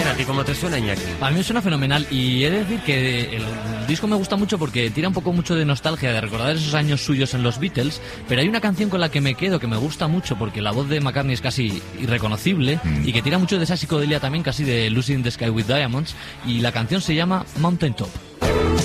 bien, ¿a ti cómo te suena, Iñaki? A mí me suena fenomenal y he de decir que el disco me gusta mucho porque tira un poco mucho de nostalgia, de recordar esos años suyos en los Beatles, pero hay una canción con la que me quedo que me gusta mucho porque la voz de McCartney es casi irreconocible y que tira mucho de esa psicodelia también, casi de Lucy in the Sky with Diamonds, y la canción se llama Mountain Top.